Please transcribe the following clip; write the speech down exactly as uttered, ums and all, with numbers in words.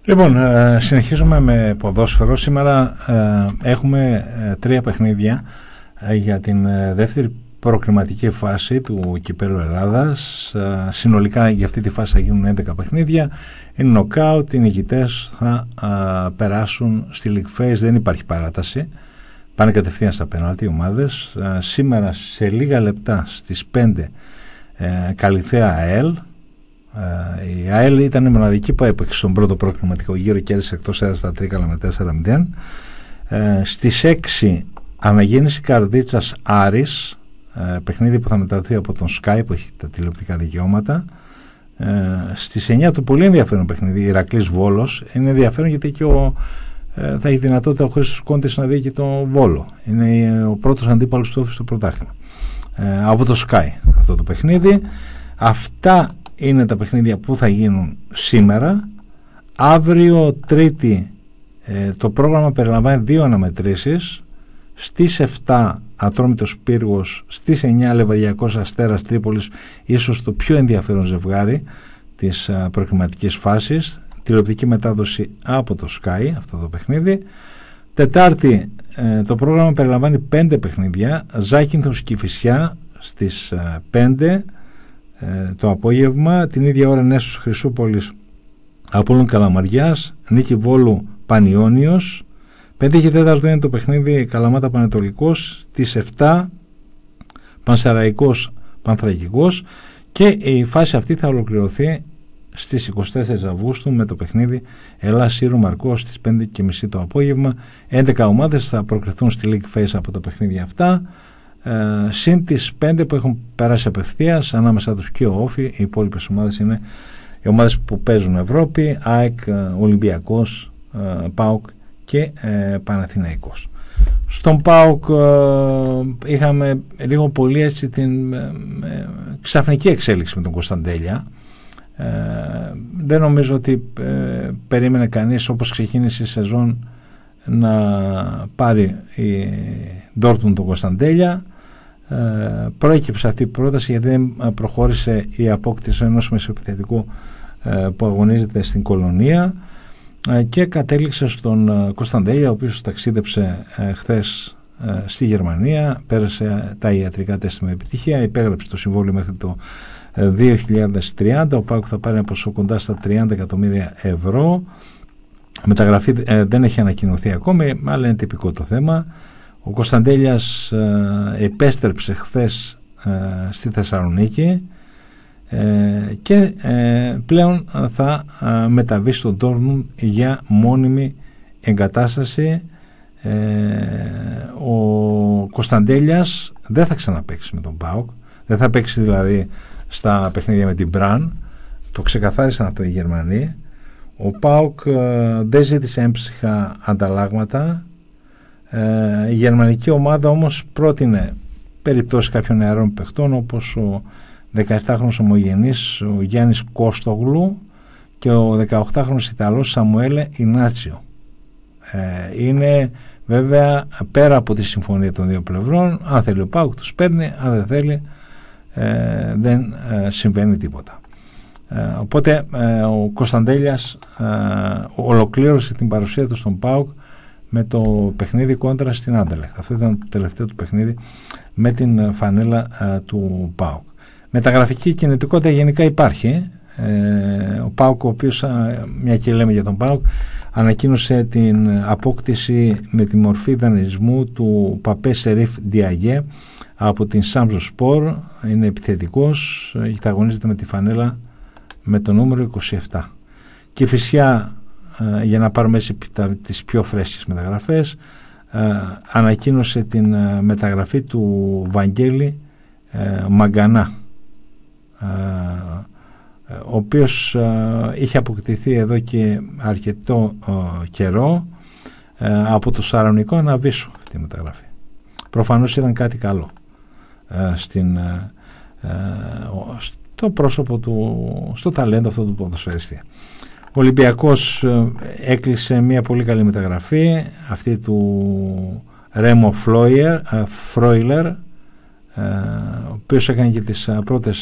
Λοιπόν, ε, συνεχίζουμε με ποδόσφαιρο. Σήμερα ε, έχουμε ε, τρία παιχνίδια ε, για την ε, δεύτερη προκριματική φάση του Κυπέλλου Ελλάδας. Ε, συνολικά για αυτή τη φάση θα γίνουν έντεκα παιχνίδια. Είναι νοκάουτ, οι νικητές θα ε, περάσουν στη League Phase, δεν υπάρχει παράταση. Πάνε κατευθείαν στα πέναλτι οι ομάδες. Ε, σήμερα σε λίγα λεπτά στις πέντε ε, Καλυθέα ΑΕΛ. Uh, η ΑΕΛ ήταν η μοναδική που έπαιξε στον πρώτο προκριματικό γύρο και έδειξε εκτός έδρας στα Τρίκαλα με τέσσερα μηδέν. Uh, στις έξι Αναγέννηση Καρδίτσας Άρης, uh, παιχνίδι που θα μεταδοθεί από τον Sky που έχει τα τηλεοπτικά δικαιώματα. Uh, στις εννιά το πολύ ενδιαφέρον παιχνίδι Ηρακλής Βόλος. Είναι ενδιαφέρον γιατί και ο, uh, θα έχει δυνατότητα ο Χρήστος Κόντης να δει και τον Βόλο. Είναι uh, ο πρώτος αντίπαλος του στο πρωτάθλημα uh, από το Sky αυτό το παιχνίδι. Αυτά είναι τα παιχνίδια που θα γίνουν σήμερα. Αύριο Τρίτη ε, το πρόγραμμα περιλαμβάνει δύο αναμετρήσεις. Στις επτά Ατρόμητος Πύργος, στις εννιά Λεβαδιακός Αστέρας Τρίπολης, ίσως το πιο ενδιαφέρον ζευγάρι της α, προκριματικής φάσης. Τηλεοπτική μετάδοση από το Sky αυτό το παιχνίδι. Τετάρτη ε, το πρόγραμμα περιλαμβάνει πέντε παιχνίδια. Ζάκυνθος Κηφισιά στις α, πέντε το απόγευμα. Την ίδια ώρα Νέσος Χρυσούπολης Απόλλων Καλαμαριάς, Νίκη Βόλου Πανιώνιος. Πέντε και τέταρτο είναι το παιχνίδι Καλαμάτα Πανετολικός. Τις επτά Πανσεραϊκός Πανθρακικός. Και η φάση αυτή θα ολοκληρωθεί στις είκοσι τέσσερις Αυγούστου με το παιχνίδι Ελλάς Σύρου Μαρκός στις πέντε και μισή το απόγευμα. έντεκα ομάδες θα προκριθούν στη League Phase από τα παιχνίδια αυτά. Uh, συν τις πέντε που έχουν περάσει απευθείας, ανάμεσα τους και ο Όφι. Οι υπόλοιπες ομάδες είναι οι ομάδες που παίζουν Ευρώπη, ΑΕΚ, Ολυμπιακός, uh, ΠΑΟΚ και uh, Παναθηναϊκός. Στον ΠΑΟΚ uh, είχαμε λίγο πολύ έτσι την uh, ξαφνική εξέλιξη με τον Κωνσταντέλια. Uh, δεν νομίζω ότι uh, περίμενε κανείς όπως ξεκίνησε η σεζόν να πάρει η Ντόρτμουντ τον Κωνσταντέλια. Ε, προέκυψε αυτή η πρόταση γιατί δεν προχώρησε η απόκτηση ενός μεσοεπιθετικού ε, που αγωνίζεται στην Κολονία ε, και κατέληξε στον ε, Κωνσταντέλια, ο οποίος ταξίδεψε ε, χθες ε, στη Γερμανία, πέρασε τα ιατρικά τεστ με επιτυχία, υπέγραψε το συμβόλαιο μέχρι το ε, δύο χιλιάδες τριάντα. Ο ΠΑΟΚ θα πάρει ένα ποσό κοντά στα τριάντα εκατομμύρια ευρώ. Μεταγραφή ε, δεν έχει ανακοινωθεί ακόμη, αλλά είναι τυπικό το θέμα. Ο Κωνσταντέλιας ε, επέστρεψε χθες ε, στη Θεσσαλονίκη ε, και ε, πλέον θα ε, μεταβεί στον Ντόρτμουντ για μόνιμη εγκατάσταση. Ε, ο Κωνσταντέλιας δεν θα ξαναπαίξει με τον ΠΑΟΚ, δεν θα παίξει δηλαδή στα παιχνίδια με την Μπραν, το ξεκαθάρισαν αυτό οι Γερμανοί. Ο ΠΑΟΚ ε, δεν ζήτησε έμψυχα ανταλλάγματα. Ε, η γερμανική ομάδα όμως πρότεινε περιπτώσεις κάποιων νεαρών παιχτών όπως ο δεκαεπτάχρονος ομογενής ο Γιάννης Κώστογλου και ο δεκαοκτάχρονος Ιταλός Σαμουέλε Ινάτσιο. Ε, είναι βέβαια πέρα από τη συμφωνία των δύο πλευρών. Αν θέλει ο ΠΑΟΚ τους παίρνει, αν δεν θέλει ε, δεν ε, συμβαίνει τίποτα. Ε, οπότε ε, ο Κωνσταντέλιας ε, ολοκλήρωσε την παρουσία του στον ΠΑΟΚ με το παιχνίδι κόντρα στην Άντερλεχτ. Αυτό ήταν το τελευταίο του παιχνίδι με την φανέλα ε, του ΠΑΟΚ. Μεταγραφική κινητικότητα γενικά υπάρχει. Ε, ο ΠΑΟΚ, ο οποίος, μια και λέμε για τον ΠΑΟΚ, ανακοίνωσε την απόκτηση με τη μορφή δανεισμού του Παπέ Σερίφ Διαγέ από την Σάμζο Σπορ. Είναι επιθετικός και θα αγωνίζεται με τη φανέλα με το νούμερο είκοσι επτά. Και φυσικά ε, για να πάρουμε έτσι τις πιο φρέσκες μεταγραφές, ε, ανακοίνωσε την ε, μεταγραφή του Βαγγέλη ε, Μαγκανά, ε, ο οποίος ε, είχε αποκτηθεί εδώ και αρκετό ε, καιρό ε, από το Σαρονικό Αναβίσο αυτή η μεταγραφή. Προφανώς ήταν κάτι καλό ε, στην, ε, ε, στο πρόσωπο του, στο ταλέντο αυτό του ποδοσφαιριστή. Ο Ολυμπιακός ε, έκλεισε μια πολύ καλή μεταγραφή, αυτή του Ρέμο Φρόιλερ, ε, ο οποίος έκανε και τις πρώτες